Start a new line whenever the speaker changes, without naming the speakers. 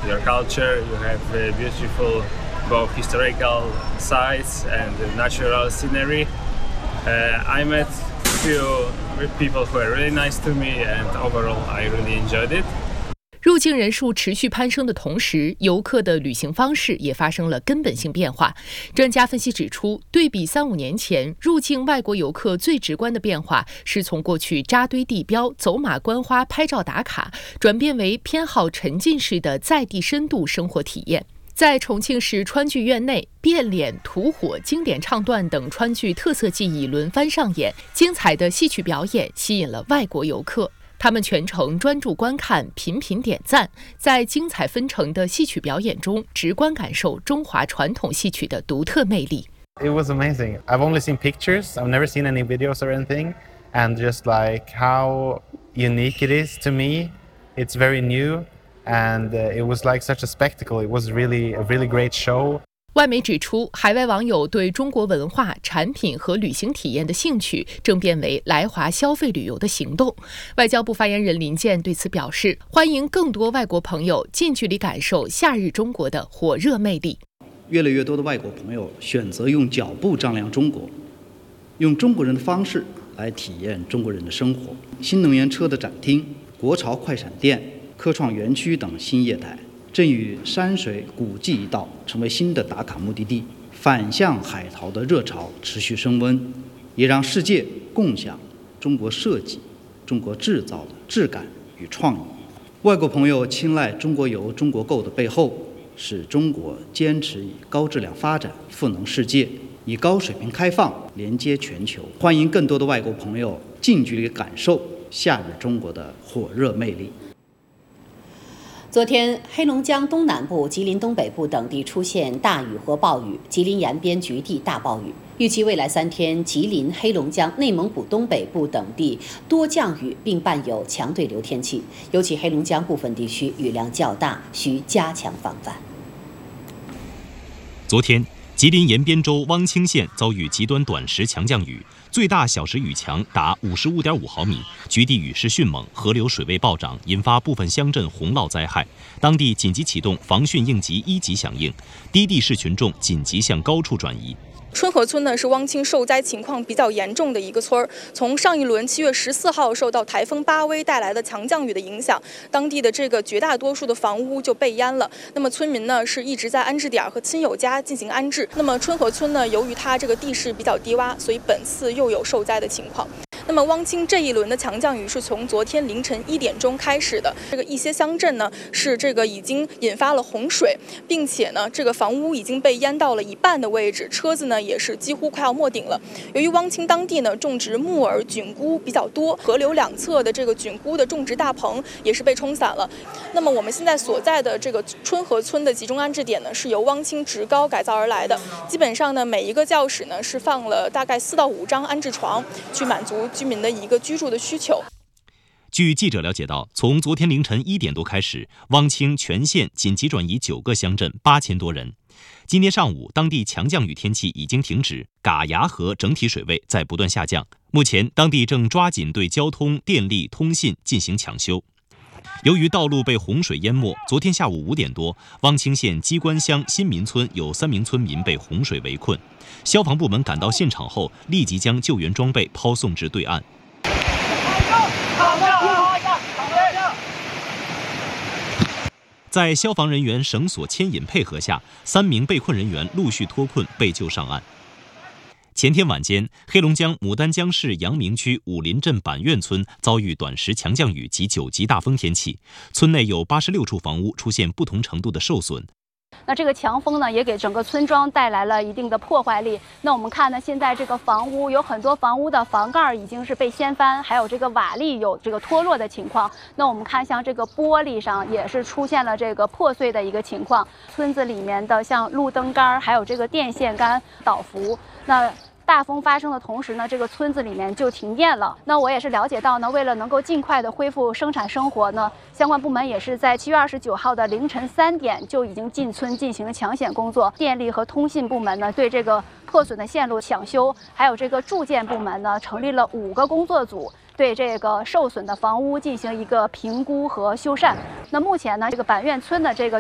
your culture. You have beautiful both historical sites and natural scenery. I met few people who are really nice to me, and overall I really enjoyed it.
入境人数持续攀升的同时，游客的旅行方式也发生了根本性变化。专家分析指出，对比3-5年前，入境外国游客最直观的变化是从过去扎堆地标、走马观花、拍照打卡，转变为偏好沉浸式的在地深度生活体验。在重庆市川剧院内，变脸、吐火、经典唱段等川剧特色技艺轮番上演，精彩的戏曲表演吸引了外国游客。他们全程专注观看，频频点赞，在精彩纷呈的戏曲表演中，直观感受中华传统戏曲的独特魅力。
It was amazing. I've only seen pictures. I've never seen any videos or anything. And just like how unique it is to me, it's very new. And it was like such a spectacle. It was really a really great show.
外媒指出，海外网友对中国文化、产品和旅行体验的兴趣正变为来华消费旅游的行动。外交部发言人林健对此表示，欢迎更多外国朋友近距离感受夏日中国的火热魅力。
越来越多的外国朋友选择用脚步丈量中国，用中国人的方式来体验中国人的生活。新能源车的展厅、国潮快闪店、科创园区等新业态，正与山水古迹一道成为新的打卡目的地。反向海淘的热潮持续升温，也让世界共享中国设计、中国制造的质感与创意。外国朋友青睐中国游、中国购的背后，是中国坚持以高质量发展赋能世界，以高水平开放连接全球。欢迎更多的外国朋友近距离感受夏日中国的火热魅力。
昨天，黑龙江东南部、吉林东北部等地出现大雨或暴雨，吉林延边局地大暴雨。预计未来3天，吉林、黑龙江、内蒙古东北部等地多降雨，并伴有强对流天气，尤其黑龙江部分地区雨量较大，需加强防范。
昨天，吉林延边州汪清县遭遇极端短时强降雨，最大小时雨强达55.5毫米，局地雨势迅猛，河流水位暴涨，引发部分乡镇洪涝灾害。当地紧急启动防汛应急1级响应，低地市群众紧急向高处转移。
春河村呢是汪清受灾情况比较严重的一个村儿。从上一轮7月14号受到台风巴威带来的强降雨的影响，当地的这个绝大多数的房屋就被淹了。那么村民呢是一直在安置点和亲友家进行安置。那么春河村呢，由于它这个地势比较低洼，所以本次又有受灾的情况。那么汪清这一轮的强降雨是从昨天凌晨1点钟开始的，这个一些乡镇呢是这个已经引发了洪水，并且呢这个房屋已经被淹到了一半的位置，车子呢也是几乎快要没顶了。由于汪清当地呢种植木耳、菌菇比较多，河流两侧的这个菌菇的种植大棚也是被冲散了。那么我们现在所在的这个春河村的集中安置点呢，是由汪清职高改造而来的。基本上呢，每一个教室呢是放了大概4到5张安置床，去满足居民的一个居住的需求。
据记者了解到，从昨天凌晨1点多开始，汪清全县紧急转移9个乡镇，8000多人。今天上午，当地强降雨天气已经停止，嘎牙河整体水位在不断下降。目前，当地正抓紧对交通、电力、通信进行抢修。由于道路被洪水淹没，昨天下午5点多，汪清县鸡冠乡新民村有3名村民被洪水围困。消防部门赶到现场后，立即将救援装备抛送至对岸。在消防人员绳索牵引配合下，3名被困人员陆续脱困被救上岸。前天晚间，黑龙江牡丹江市阳明区武林镇板院村遭遇短时强降雨及9级大风天气，村内有86处房屋出现不同程度的受损。
那这个强风呢，也给整个村庄带来了一定的破坏力。那我们看呢，现在这个房屋有很多房屋的房盖已经是被掀翻，还有这个瓦砾有这个脱落的情况。那我们看像这个玻璃上也是出现了这个破碎的一个情况。村子里面的像路灯杆还有这个电线杆倒伏。那大风发生的同时呢，这个村子里面就停电了。那我也是了解到呢，为了能够尽快的恢复生产生活呢，相关部门也是在7月29号的凌晨3点就已经进村进行抢险工作。电力和通信部门呢，对这个破损的线路抢修，还有这个住建部门呢，成立了5个工作组，对这个受损的房屋进行一个评估和修缮。那目前呢，这个板院村的这个